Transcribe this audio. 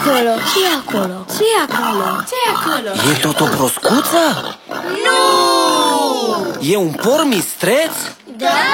acolo? Ce-i acolo? Ce-i acolo? Ce-i acolo? E tot o broscuță? Nu! E un porc mistreț? Da!